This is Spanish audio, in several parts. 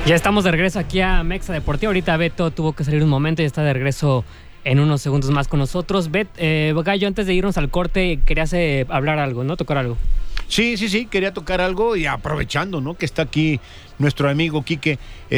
Ya estamos de regreso aquí a Mexa Deportivo. Ahorita Beto tuvo que salir un momento y está de regreso en unos segundos más con nosotros. Gallo, antes de irnos al corte, querías hablar algo, ¿no? Tocar algo. Sí, quería tocar algo y aprovechando, ¿no? Que está aquí nuestro amigo Quique.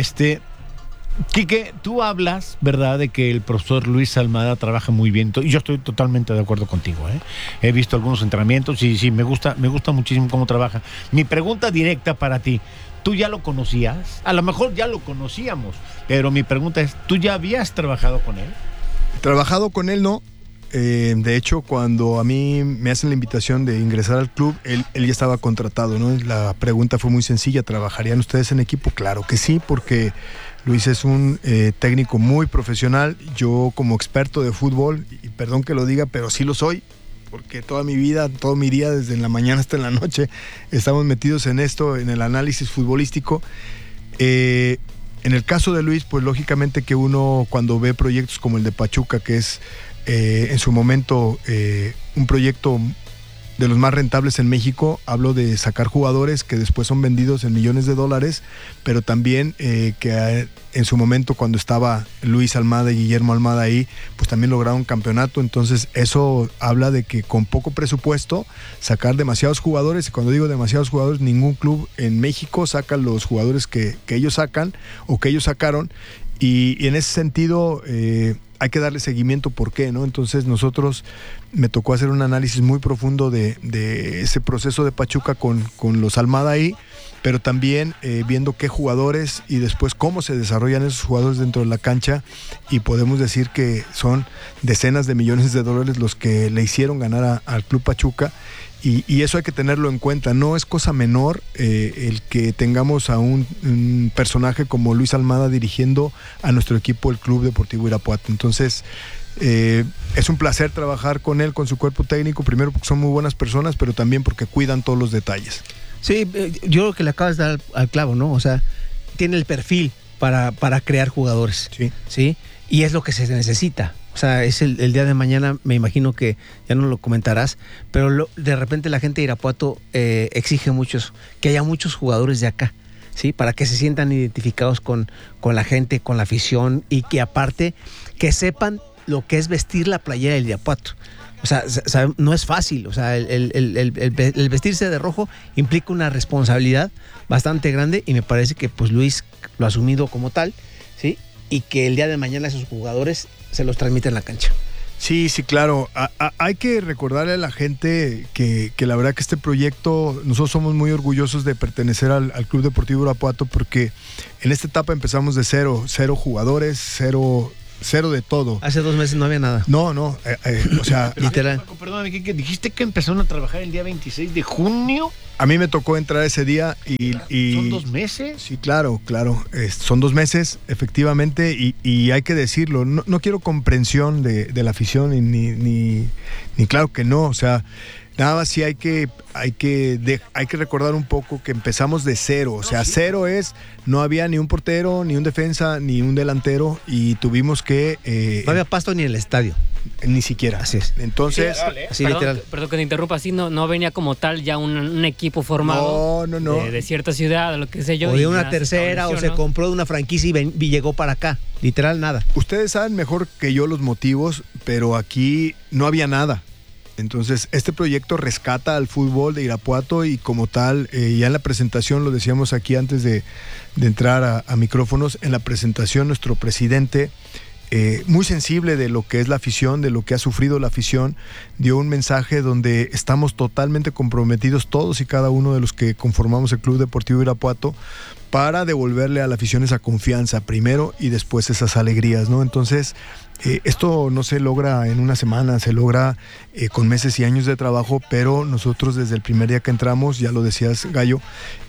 Quique, tú hablas, ¿verdad?, de que el profesor Luis Almada trabaja muy bien. Y yo estoy totalmente de acuerdo contigo, ¿eh? He visto algunos entrenamientos y sí, me gusta muchísimo cómo trabaja. Mi pregunta directa para ti, ¿tú ya lo conocías? A lo mejor ya lo conocíamos, pero mi pregunta es, ¿tú ya habías trabajado con él? Trabajado con él, no. De hecho, cuando a mí me hacen la invitación de ingresar al club, él ya estaba contratado, ¿no? La pregunta fue muy sencilla: ¿trabajarían ustedes en equipo? Claro que sí, porque Luis es un técnico muy profesional. Yo, como experto de fútbol, y perdón que lo diga, pero sí lo soy, porque toda mi vida, todo mi día, desde la mañana hasta en la noche, estamos metidos en esto, en el análisis futbolístico. En el caso de Luis, pues lógicamente que uno, cuando ve proyectos como el de Pachuca, que es en su momento un proyecto de los más rentables en México, hablo de sacar jugadores que después son vendidos en millones de dólares, pero también que en su momento, cuando estaba Luis Almada y Guillermo Almada ahí, pues también lograron un campeonato. Entonces eso habla de que con poco presupuesto sacar demasiados jugadores, y cuando digo demasiados jugadores, ningún club en México saca los jugadores que ellos sacan o que ellos sacaron, y en ese sentido hay que darle seguimiento. ¿Por qué, no? Entonces me tocó hacer un análisis muy profundo de ese proceso de Pachuca con los Almada ahí, pero también viendo qué jugadores y después cómo se desarrollan esos jugadores dentro de la cancha, y podemos decir que son decenas de millones de dólares los que le hicieron ganar al Club Pachuca. Y eso hay que tenerlo en cuenta. No es cosa menor el que tengamos a un personaje como Luis Almada dirigiendo a nuestro equipo, el Club Deportivo Irapuato. Entonces, es un placer trabajar con él, con su cuerpo técnico, primero porque son muy buenas personas, pero también porque cuidan todos los detalles. Sí, yo creo que le acabas de dar al clavo, ¿no? O sea, tiene el perfil para crear jugadores. Sí. Y es lo que se necesita. O sea, es el día de mañana, me imagino que ya no lo comentarás, pero de repente la gente de Irapuato exige que haya muchos jugadores de acá, ¿sí? Para que se sientan identificados con la gente, con la afición, y que aparte que sepan lo que es vestir la playera del Irapuato. O sea, no es fácil. O sea, el vestirse de rojo implica una responsabilidad bastante grande, y me parece que pues Luis lo ha asumido como tal, ¿sí? Y que el día de mañana esos jugadores se los transmiten en la cancha. Sí, claro. Hay que recordarle a la gente que la verdad que este proyecto, nosotros somos muy orgullosos de pertenecer al Club Deportivo Irapuato, porque en esta etapa empezamos de cero jugadores, cero de todo. Hace 2 meses no había nada. No, o sea, literal. Perdóname, ¿qué dijiste que empezaron a trabajar el día 26 de junio? A mí me tocó entrar ese día y ¿Son 2 meses? Sí, claro. Son 2 meses, efectivamente, y hay que decirlo. No quiero comprensión de la afición, ni claro que no. O sea, nada más sí hay que recordar un poco que empezamos de cero. O sea, cero es, no había ni un portero, ni un defensa, ni un delantero, y tuvimos que... no había pasto ni en el estadio. Ni siquiera. Así es. Entonces, así literal. Perdón que te interrumpa, así no venía como tal ya un equipo formado. No. De cierta ciudad, lo que sé yo. O de una tercera, o se compró de una franquicia y llegó para acá. Literal, nada. Ustedes saben mejor que yo los motivos, pero aquí no había nada. Entonces, este proyecto rescata al fútbol de Irapuato, y como tal, ya en la presentación, lo decíamos aquí antes de entrar a micrófonos, en la presentación nuestro presidente, muy sensible de lo que es la afición, de lo que ha sufrido la afición, dio un mensaje donde estamos totalmente comprometidos todos y cada uno de los que conformamos el Club Deportivo Irapuato para devolverle a la afición esa confianza primero y después esas alegrías, ¿no? Entonces, esto no se logra en una semana, se logra con meses y años de trabajo, pero nosotros desde el primer día que entramos, ya lo decías, Gallo,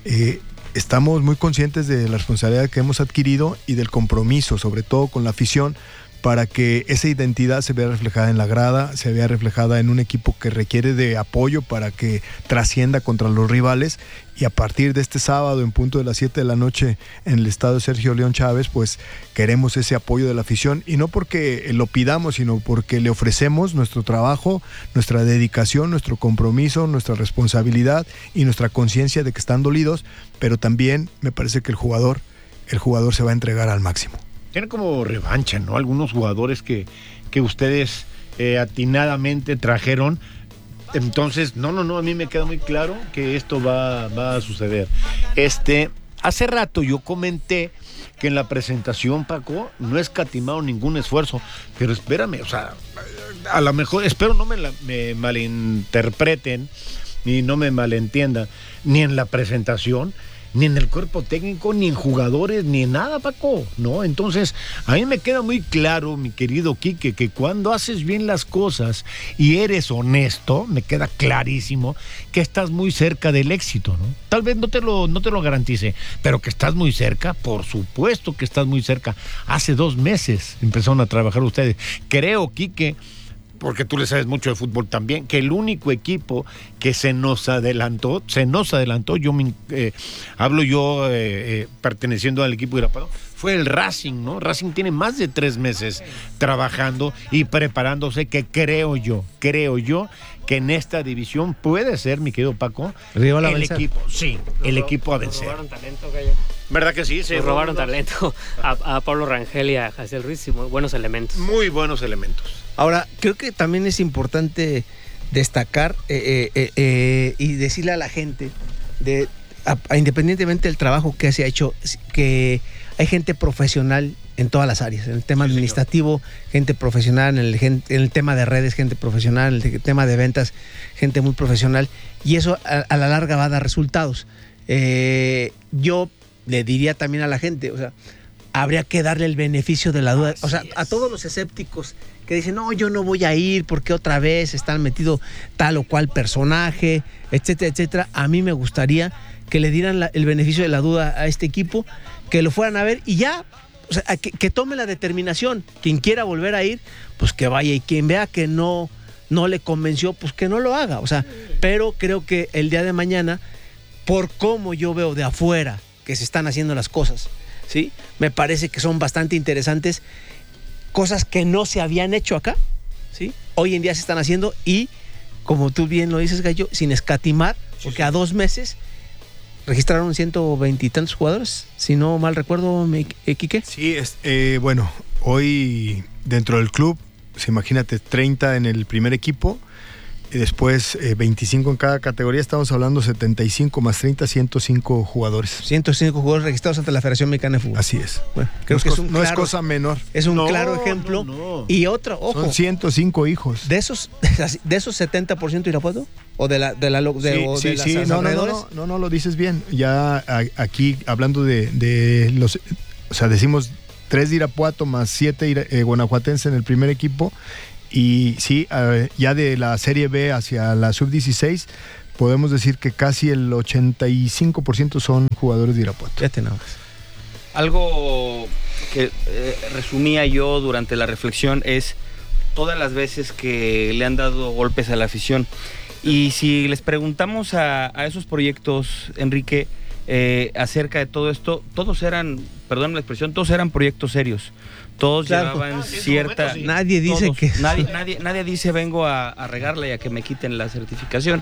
estamos muy conscientes de la responsabilidad que hemos adquirido y del compromiso, sobre todo con la afición, para que esa identidad se vea reflejada en la grada, se vea reflejada en un equipo que requiere de apoyo para que trascienda contra los rivales. Y a partir de este sábado, en punto de las 7 de la noche, en el estadio Sergio León Chávez, pues queremos ese apoyo de la afición, y no porque lo pidamos, sino porque le ofrecemos nuestro trabajo, nuestra dedicación, nuestro compromiso, nuestra responsabilidad y nuestra conciencia de que están dolidos, pero también me parece que el jugador el jugador se va a entregar al máximo. Tiene como revancha, ¿no? Algunos jugadores que ustedes atinadamente trajeron. Entonces, no, a mí me queda muy claro que esto va a suceder. Hace rato yo comenté que en la presentación, Paco, no he escatimado ningún esfuerzo, pero espérame, o sea, a lo mejor, espero no me malinterpreten, ni no me malentiendan, ni en la presentación, ni en el cuerpo técnico, ni en jugadores, ni en nada, Paco, ¿no? Entonces, a mí me queda muy claro, mi querido Quique, que cuando haces bien las cosas y eres honesto, me queda clarísimo que estás muy cerca del éxito, ¿no? Tal vez no te lo garantice, pero que estás muy cerca, por supuesto que estás muy cerca. Hace 2 meses empezaron a trabajar ustedes. Creo, Quique, porque tú le sabes mucho de fútbol también, que el único equipo que se nos adelantó, hablo yo perteneciendo al equipo de Irapuato, fue el Racing, ¿no? Racing tiene más de 3 meses trabajando y preparándose, que creo yo que en esta división puede ser, mi querido Paco, el equipo a vencer. Robaron talento, Gallo. ¿Verdad que sí? Se robaron talento a Pablo Rangel y a Jaciel Ruiz, y muy buenos elementos. Muy buenos elementos. Ahora, creo que también es importante destacar y decirle a la gente, independientemente del trabajo que se ha hecho, que hay gente profesional en todas las áreas. En el tema administrativo, gente profesional, en el tema de redes, gente profesional, en el tema de ventas, gente muy profesional. Y eso a la larga va a dar resultados. Yo le diría también a la gente, o sea, habría que darle el beneficio de la duda. O sea, a todos los escépticos que dicen, no, yo no voy a ir porque otra vez están metido tal o cual personaje, etcétera, etcétera. A mí me gustaría que le dieran el beneficio de la duda a este equipo, que lo fueran a ver y ya, o sea, que tome la determinación. Quien quiera volver a ir, pues que vaya, y quien vea que no le convenció, pues que no lo haga. O sea, pero creo que el día de mañana, por cómo yo veo de afuera que se están haciendo las cosas, ¿sí? Me parece que son bastante interesantes, cosas que no se habían hecho acá, ¿sí? Hoy en día se están haciendo y, como tú bien lo dices, Gallo, sin escatimar, porque a 2 meses registraron 120 y tantos jugadores, si no mal recuerdo, Quique. Sí, bueno, hoy dentro del club, pues imagínate, 30 en el primer equipo, y después 25 en cada categoría. Estamos hablando 75 más 30, 105 jugadores. 105 jugadores registrados ante la Federación Mexicana de Fútbol. Así es. Bueno, creo que no es cosa menor. Es un claro ejemplo. No. Y otro, ojo. Son 105 hijos. ¿De esos 70% Irapuato? ¿O de las alrededores? No, lo dices bien. Ya aquí, hablando de los... O sea, decimos 3 de Irapuato más 7 guanajuatenses en el primer equipo. Y sí, ya de la Serie B hacia la Sub-16, podemos decir que casi el 85% son jugadores de Irapuato. Ya tenemos. Algo que resumía yo durante la reflexión es todas las veces que le han dado golpes a la afición. Y si les preguntamos a esos proyectos, Enrique, acerca de todo esto, todos eran, perdón la expresión, todos eran proyectos serios. Todos llevaban cierta... Nadie dice todos, que... Nadie dice vengo a regarla y a que me quiten la certificación.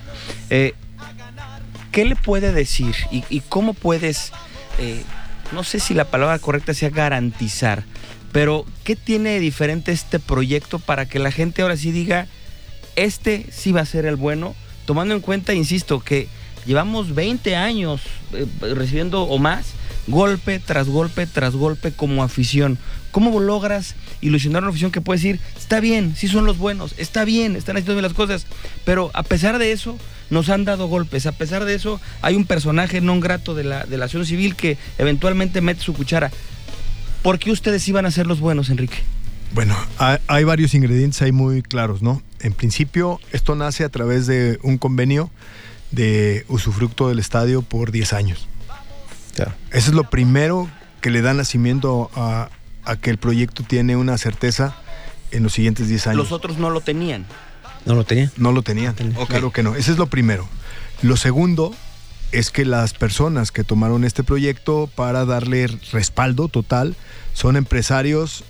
¿Qué le puede decir y cómo puedes, no sé si la palabra correcta sea garantizar, pero qué tiene diferente este proyecto para que la gente ahora sí diga, este sí va a ser el bueno, tomando en cuenta, insisto, que llevamos 20 años recibiendo o más golpe tras golpe tras golpe como afición? ¿Cómo logras ilusionar a una afición que puede decir, está bien, sí son los buenos, está bien, están haciendo bien las cosas, pero a pesar de eso nos han dado golpes, a pesar de eso hay un personaje non grato de la acción civil que eventualmente mete su cuchara? ¿Por qué ustedes iban a ser los buenos, Enrique? Bueno, hay varios ingredientes ahí muy claros, ¿no? En principio, esto nace a través de un convenio de usufructo del estadio por 10 años. Claro. Eso es lo primero que le da nacimiento a que el proyecto tiene una certeza en los siguientes 10 años. ¿Los otros no lo tenían? ¿No lo tenían? No lo tenían, okay. Claro que no. Ese es lo primero. Lo segundo es que las personas que tomaron este proyecto para darle respaldo total son empresarios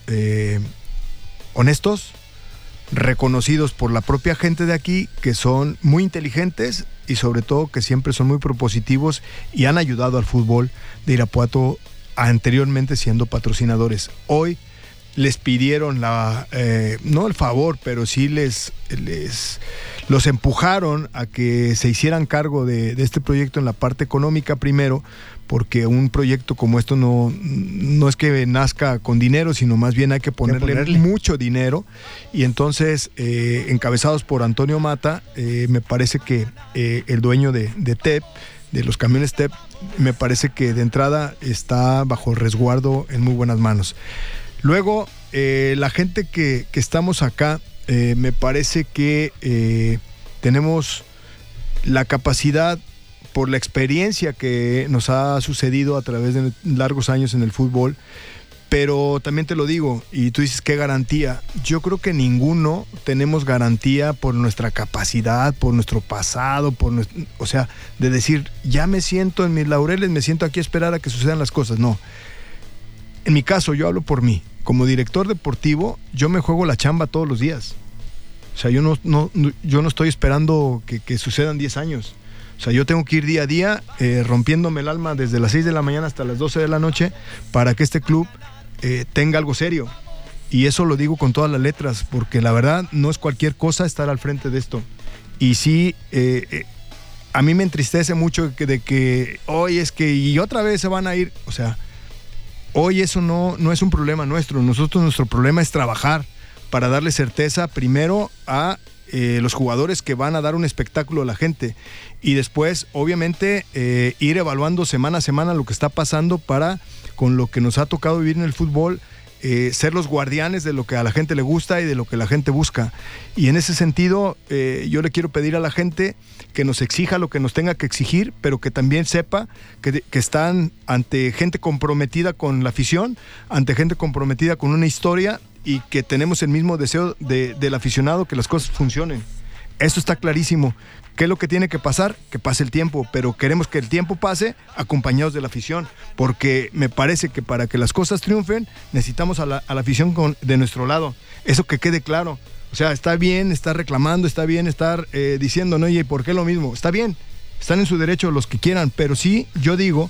honestos, reconocidos por la propia gente de aquí, que son muy inteligentes y sobre todo que siempre son muy propositivos y han ayudado al fútbol de Irapuato anteriormente siendo patrocinadores. Hoy les pidieron no el favor, pero sí los empujaron a que se hicieran cargo de este proyecto en la parte económica primero, porque un proyecto como esto no es que nazca con dinero, sino más bien hay que ponerle mucho dinero. Y entonces, encabezados por Antonio Mata, me parece que el dueño de TEP, de los camiones TEP, me parece que de entrada está bajo resguardo en muy buenas manos. Luego, la gente que estamos acá, me parece que tenemos la capacidad, por la experiencia que nos ha sucedido a través de largos años en el fútbol, pero también te lo digo, y tú dices, ¿qué garantía? Yo creo que ninguno tenemos garantía por nuestra capacidad, por nuestro pasado, o sea, de decir, ya me siento en mis laureles, me siento aquí a esperar a que sucedan las cosas. No. En mi caso, yo hablo por mí. Como director deportivo, yo me juego la chamba todos los días. O sea, yo no estoy esperando que sucedan 10 años. O sea, yo tengo que ir día a día rompiéndome el alma desde las 6 de la mañana hasta las 12 de la noche para que este club tenga algo serio. Y eso lo digo con todas las letras, porque la verdad no es cualquier cosa estar al frente de esto. Y sí, a mí me entristece mucho de que hoy es que y otra vez se van a ir. O sea, hoy eso no es un problema nuestro. Nuestro problema es trabajar para darle certeza primero a los jugadores que van a dar un espectáculo a la gente, y después obviamente ir evaluando semana a semana lo que está pasando para, con lo que nos ha tocado vivir en el fútbol, ser los guardianes de lo que a la gente le gusta y de lo que la gente busca. Y en ese sentido, yo le quiero pedir a la gente que nos exija lo que nos tenga que exigir, pero que también sepa que están ante gente comprometida con la afición, ante gente comprometida con una historia, y que tenemos el mismo deseo del aficionado, que las cosas funcionen. Eso está clarísimo. ¿Qué es lo que tiene que pasar? Que pase el tiempo, pero queremos que el tiempo pase acompañados de la afición, porque me parece que para que las cosas triunfen necesitamos a la afición de nuestro lado. Eso que quede claro. O sea, está bien estar reclamando, está bien estar diciendo, no, oye, ¿por qué lo mismo? Está bien, están en su derecho los que quieran, pero sí, yo digo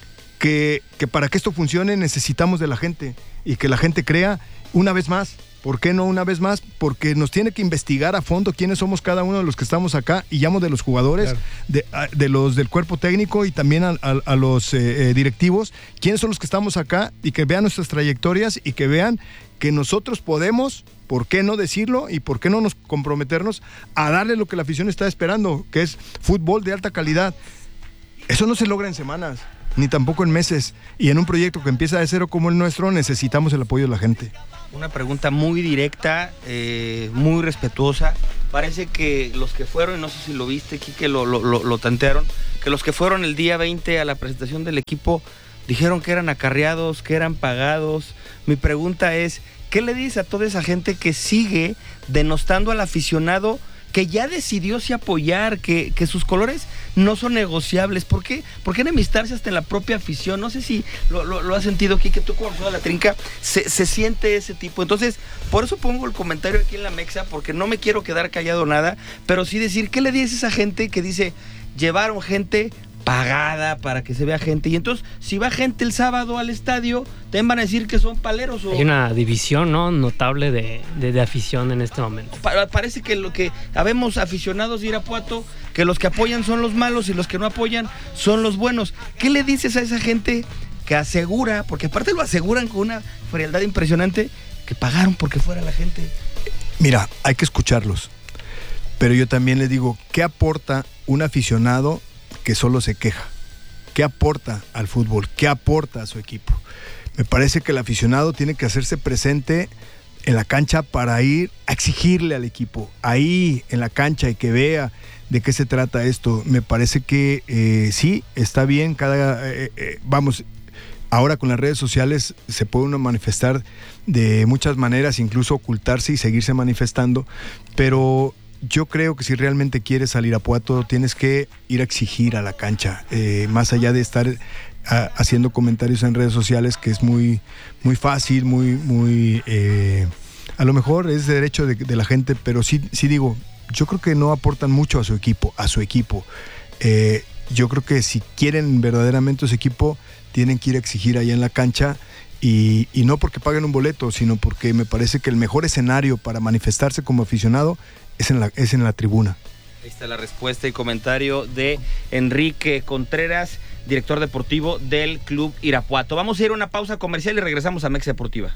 que para que esto funcione necesitamos de la gente, y que la gente crea una vez más. ¿Por qué no una vez más? Porque nos tiene que investigar a fondo quiénes somos cada uno de los que estamos acá, y llamo de los jugadores, claro, de los del cuerpo técnico y también a los directivos, quiénes son los que estamos acá, y que vean nuestras trayectorias y que vean que nosotros podemos, ¿por qué no decirlo? Y ¿por qué no nos comprometernos a darle lo que la afición está esperando, que es fútbol de alta calidad? Eso no se logra en semanas, ni tampoco en meses, y en un proyecto que empieza de cero como el nuestro necesitamos el apoyo de la gente. Una pregunta muy directa, muy respetuosa. Parece que los que fueron, y no sé si lo viste, Quique, lo tantearon, que los que fueron el día 20 a la presentación del equipo dijeron que eran acarreados, que eran pagados. Mi pregunta es, ¿qué le dices a toda esa gente que sigue denostando al aficionado, que ya decidió si apoyar, que sus colores no son negociables? ¿Por qué enemistarse hasta en la propia afición? No sé si lo has sentido aquí, que tú como persona de la trinca se siente ese tipo. Entonces, por eso pongo el comentario aquí en la Mexa, porque no me quiero quedar callado nada, pero sí decir, ¿qué le dices a esa gente que dice, llevaron gente pagada para que se vea gente, y entonces si va gente el sábado al estadio, también van a decir que son paleros? Hay una división, ¿no?, notable de afición en este momento. Parece que lo que habemos aficionados de Irapuato, que los que apoyan son los malos y los que no apoyan son los buenos. ¿Qué le dices a esa gente que asegura, porque aparte lo aseguran con una frialdad impresionante, que pagaron porque fuera la gente? Mira, hay que escucharlos, pero yo también les digo, ¿qué aporta un aficionado que solo se queja? ¿Qué aporta al fútbol? ¿Qué aporta a su equipo? Me parece que el aficionado tiene que hacerse presente en la cancha para ir a exigirle al equipo, ahí en la cancha, y que vea de qué se trata esto. Me parece que sí, está bien, vamos, ahora con las redes sociales se puede uno manifestar de muchas maneras, incluso ocultarse y seguirse manifestando, pero yo creo que si realmente quieres salir a Irapuato, tienes que ir a exigir a la cancha, más allá de estar haciendo comentarios en redes sociales, que es muy, muy fácil, muy a lo mejor es derecho de la gente, pero sí digo, yo creo que no aportan mucho a su equipo. Yo creo que si quieren verdaderamente ese equipo, tienen que ir a exigir ahí en la cancha. Y no porque paguen un boleto, sino porque me parece que el mejor escenario para manifestarse como aficionado es en la tribuna. Ahí está la respuesta y comentario de Enrique Contreras, director deportivo del Club Irapuato. Vamos a ir a una pausa comercial y regresamos a Mexa Deportiva.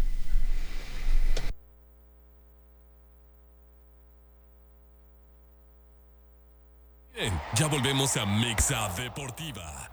Bien, ya volvemos a Mexa Deportiva.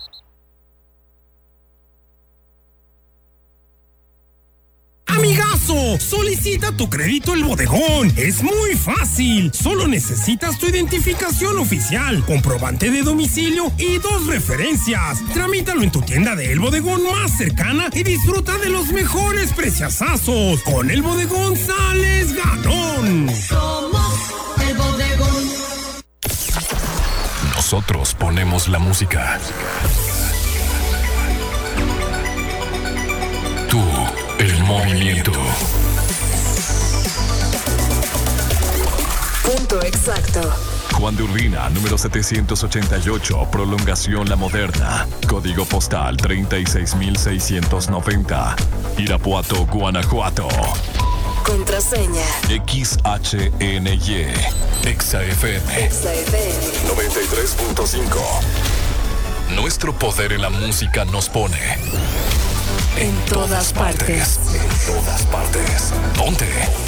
Amigazo, solicita tu crédito El Bodegón. Es muy fácil. Solo necesitas tu identificación oficial, comprobante de domicilio y 2 referencias. Tramítalo en tu tienda de El Bodegón más cercana y disfruta de los mejores preciazazos. Con El Bodegón sales ganón. Somos El Bodegón. Nosotros ponemos la música. Tú, el movimiento. Punto exacto. Juan de Urbina, número 788, prolongación La Moderna. Código postal 36690. Irapuato, Guanajuato. Contraseña. XHNY. XFM. XFM. 93.5. Nuestro poder en la música nos pone en todas partes. En todas partes. Ponte.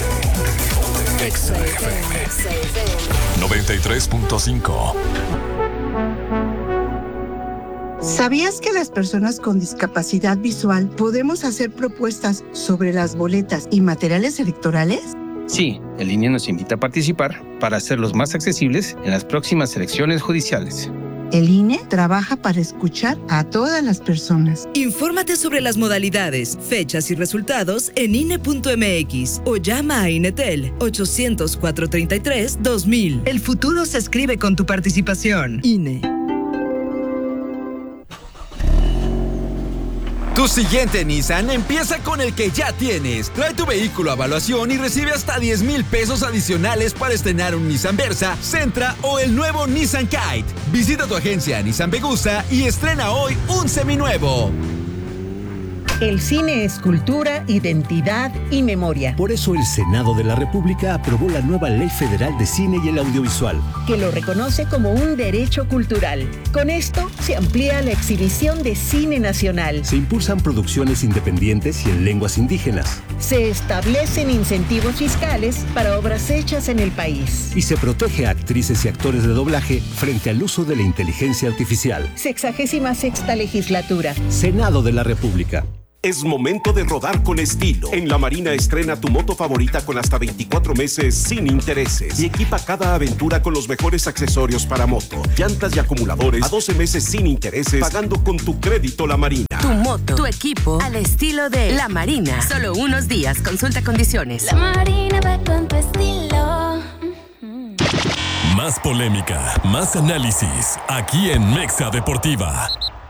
XFM 93.5. ¿Sabías que las personas con discapacidad visual podemos hacer propuestas sobre las boletas y materiales electorales? Sí, el INE nos invita a participar para hacerlos más accesibles en las próximas elecciones judiciales. El INE trabaja para escuchar a todas las personas. Infórmate sobre las modalidades, fechas y resultados en INE.mx o llama a INETEL 800-433-2000. El futuro se escribe con tu participación. INE. Tu siguiente Nissan empieza con el que ya tienes. Trae tu vehículo a evaluación y recibe hasta 10,000 pesos adicionales para estrenar un Nissan Versa, Sentra o el nuevo Nissan Kite. Visita tu agencia Nissan Vegusta y estrena hoy un seminuevo. El cine es cultura, identidad y memoria. Por eso el Senado de la República aprobó la nueva Ley Federal de Cine y el Audiovisual, que lo reconoce como un derecho cultural. Con esto se amplía la exhibición de cine nacional. Se impulsan producciones independientes y en lenguas indígenas. Se establecen incentivos fiscales para obras hechas en el país. Y se protege a actrices y actores de doblaje frente al uso de la inteligencia artificial. 66ª legislatura. Senado de la República. Es momento de rodar con estilo. En La Marina estrena tu moto favorita con hasta 24 meses sin intereses. Y equipa cada aventura con los mejores accesorios para moto, llantas y acumuladores a 12 meses sin intereses, pagando con tu crédito La Marina. Tu moto, tu equipo, al estilo de La Marina. Solo unos días. Consulta condiciones. La Marina va con tu estilo. Más polémica, más análisis, aquí en Mexa Deportiva.